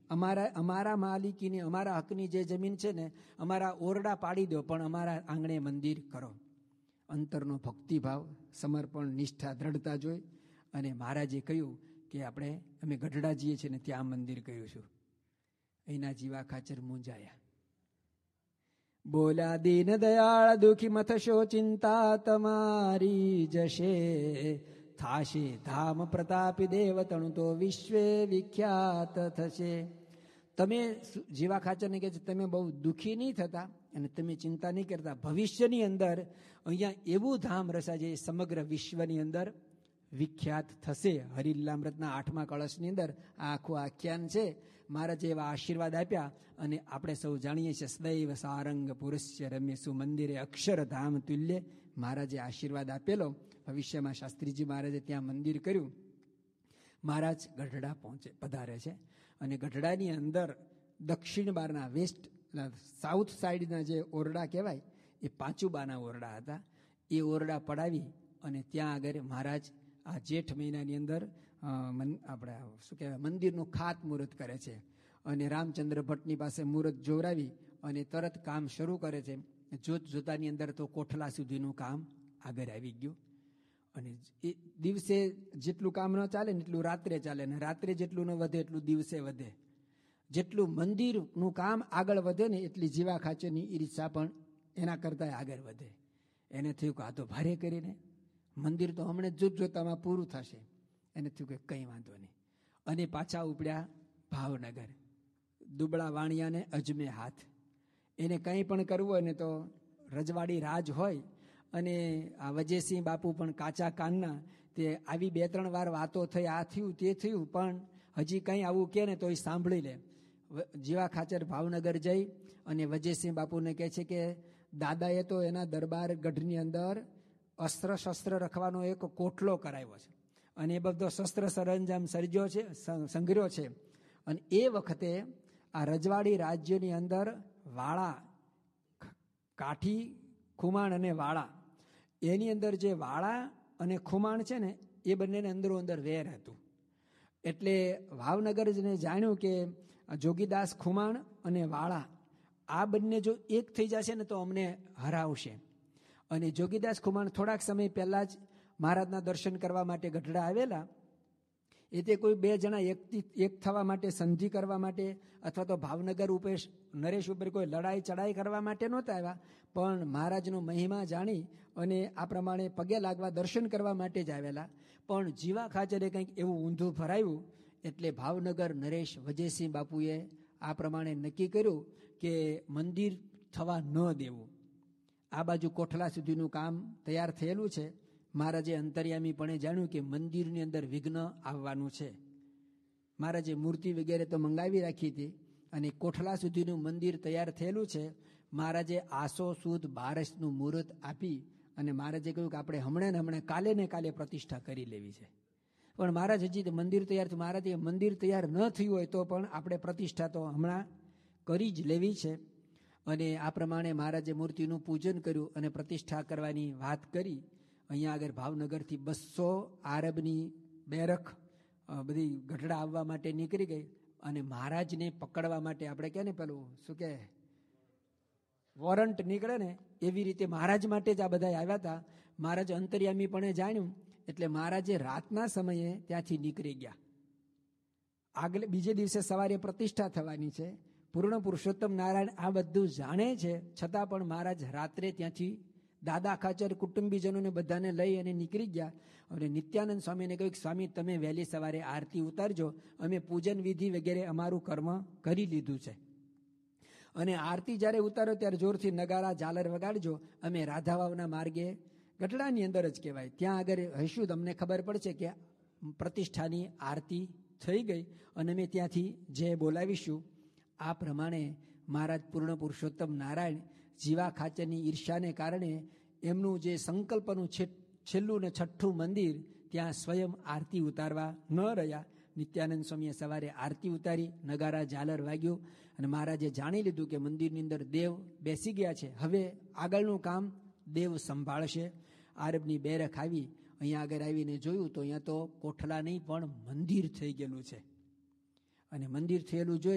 અમારા માલિકીની, અમારા હકની જે જમીન છે ને, અમારા ઓરડા પાડી દો, પણ અમારા આંગણે મંદિર કરો. અંતરનો ભક્તિભાવ, સમર્પણ, નિષ્ઠા, દ્રઢતા જોઈ અને મહારાજે કહ્યું કે અમે ગઢડા જઈએ છીએ ને ત્યાં મંદિર કર્યું છું. એના જીવા ખાચર મૂંઝાયા. બોલ્યા, દીન દયાળ દુખી મથશો, ચિંતા તમારી જશે. થાશે ધામ પ્રતાપી દેવ, તણુ તો વિશ્વે વિખ્યાત થશે. તમે જીવા ખાચરને કહે છે, તમે બહુ દુઃખી નહીં થતા અને તમે ચિંતા નહીં કરતા. ભવિષ્યની અંદર અહીંયા એવું ધામ રસાશે, સમગ્ર વિશ્વની અંદર વિખ્યાત થશે. હરિલીલામૃતના 8મા કળશની અંદર આ આખું આખ્યાન છે. મહારાજે એવા આશીર્વાદ આપ્યા અને આપણે સૌ જાણીએ છીએ, સદૈવ સારંગ પુરુષ્ય રમ્યસુ મંદિરે અક્ષરધામ તુલ્ય. મહારાજે આશીર્વાદ આપેલો. ભવિષ્યમાં શાસ્ત્રીજી મહારાજે ત્યાં મંદિર કર્યું. મહારાજ ગઢડા પધારે છે અને ગઢડાની અંદર દક્ષિણ બારના સાઉથ સાઈડના જે ઓરડા કહેવાય એ પાંચુબાના ઓરડા હતા. એ ઓરડા પડાવી અને ત્યાં આગળ મહારાજ આ જેઠ મહિનાની અંદર આપણે શું કહેવાય મંદિરનું ખાત મુહૂર્ત કરે છે અને રામચંદ્ર ભટ્ટની પાસે મુહૂર્ત જોવરાવી અને તરત કામ શરૂ કરે છે. જોત જોતાની અંદર તો કોઠલા સુધીનું કામ આગળ આવી ગયું અને એ દિવસે જેટલું કામ ન ચાલે ને એટલું રાત્રે ચાલે, ને રાત્રે જેટલું ન વધે એટલું દિવસે વધે. જેટલું મંદિરનું કામ આગળ વધે ને એટલી જીવા ખાચરની ઈર્ષા પણ એના કરતાં આગળ વધે. એને થયું કે આ તો ભારે કરીને મંદિર તો હમણાં જોતામાં પૂરું થશે. એને થયું કે કંઈ વાંધો નહીં અને પાછા ઉપડ્યા ભાવનગર. દુબળા વાણિયાને અજમે હાથ. એને કંઈ પણ કરવું હોય ને તો રજવાડી રાજ હોય અને આ વજયસિંહ બાપુ પણ કાચા કાનના, તે આવી 2-3 વાર વાતો થઈ, આ થયું તે થયું, પણ હજી કંઈ આવું કહે ને તો એ સાંભળી લે. જીવા ખાચર ભાવનગર જઈ અને વજયસિંહ બાપુને કહે છે કે દાદાએ તો એના દરબાર ગઢની અંદર અસ્ત્ર શસ્ત્ર રખવાનો એક કોટલો કરાવ્યો છે અને એ બધો શસ્ત્ર સરંજામ સર્જ્યો છે, સંગ્રહ્યો છે. અને એ વખતે આ રજવાડી રાજ્યની અંદર વાળા, કાઠી, ખુમાણ અને વાળા, એની અંદર જે વાળા અને ખુમાણ છે ને એ બંનેને અંદરો અંદર વેર હતું. એટલે ભાવનગરને જાણ્યું કે જોગીદાસ ખુમાણ અને વાળા આ બંને જો એક થઈ જશે ને તો અમને હરાવશે. અને જોગીદાસ ખુમાણ થોડાક સમય પહેલા જ મહારાજના દર્શન કરવા માટે ગઢડા આવેલા. એ તે કોઈ 2 જણા એક થવા માટે, સંધિ કરવા માટે અથવા તો ભાવનગર ઉપર નરેશ ઉપર કોઈ લડાઈ ચડાઈ કરવા માટે નહોતા આવ્યા, પણ મહારાજનો મહિમા જાણી અને આ પ્રમાણે પગે લાગવા દર્શન કરવા માટે જ આવેલા. પણ જીવા ખાચરે કંઈક એવું ઊંધું ભરાયું એટલે ભાવનગર નરેશ વજયસિંહ બાપુએ આ પ્રમાણે નક્કી કર્યું કે મંદિર થવા ન દેવું. આ બાજુ કોઠલા સુધીનું કામ તૈયાર થયેલું છે. મહારાજે અંતર્યામીપણે જાણ્યું કે મંદિરની અંદર વિઘ્ન આવવાનું છે. મહારાજે મૂર્તિ વગેરે તો મંગાવી રાખી હતી અને કોઠલા સુધીનું મંદિર તૈયાર થયેલું છે. મહારાજે આસો સુદ 12નું મુહૂર્ત આપી અને મહારાજે કહ્યું કે આપણે હમણાં કાલે ને કાલે પ્રતિષ્ઠા કરી લેવી છે. પણ મહારાજ હજી મંદિર તૈયાર થયું. મહારાજે મંદિર તૈયાર ન થયું હોય તો પણ આપણે પ્રતિષ્ઠા તો હમણાં કરી જ લેવી છે. અને આ પ્રમાણે મહારાજે મૂર્તિનું પૂજન કર્યું અને પ્રતિષ્ઠા કરવાની વાત કરી. અહીંયા આગળ ભાવનગરથી 200 આરબની બેરખ બધી ગઢડા આવવા માટે નીકળી ગઈ અને મહારાજને પકડવા માટે આપણે કહે ને પેલું શું કહે વોરંટ નીકળે ને એવી રીતે મહારાજ માટે જ આ બધા આવ્યા હતા. મહારાજ અંતર્યામી પણ જાણ્યું એટલે મહારાજે રાતના સમયે ત્યાંથી નીકળી ગયા. આગલે બીજે દિવસે સવારે પ્રતિષ્ઠા થવાની છે. પૂર્ણ પુરુષોત્તમ નારાયણ આ બધું જાણે છે, છતાં પણ મહારાજ રાત્રે ત્યાંથી દાદા ખાચર કુટુંબીજનોને બધાને લઈ અને નીકળી ગયા. અને નિત્યાનંદ સ્વામીને કહ્યું કે સ્વામી તમે વહેલી સવારે આરતી ઉતારજો, અમે પૂજન વિધિ વગેરે અમારું કર્મ કરી લીધું છે અને આરતી જ્યારે ઉતારો ત્યારે જોરથી નગારા ઝાલર વગાડજો. અમે રાધાવાવના માર્ગે ગઢડાની અંદર જ કહેવાય ત્યાં આગળ હશું, તમને ખબર પડશે કે પ્રતિષ્ઠાની આરતી થઈ ગઈ અને અમે ત્યાંથી જય બોલાવીશું. આ પ્રમાણે મહારાજ પૂર્ણ પુરુષોત્તમ નારાયણ જીવા ખાચરની ઈર્ષાને કારણે એમનું જે સંકલ્પનું છેલ્લું ને છઠ્ઠું મંદિર ત્યાં સ્વયં આરતી ઉતારવા ન રહ્યા. નિત્યાનંદ સ્વામીએ સવારે આરતી ઉતારી, નગારા ઝાલર વાગ્યું અને મહારાજે જાણી લીધું કે મંદિરની અંદર દેવ બેસી ગયા છે. હવે આગળનું કામ દેવ સંભાળશે. આરબની બેરખ આવી, અહીંયા આગળ આવીને જોયું તો અહીંયા તો કોઠલા નહીં પણ મંદિર થઈ ગયેલું છે અને મંદિર થયેલું જોઈ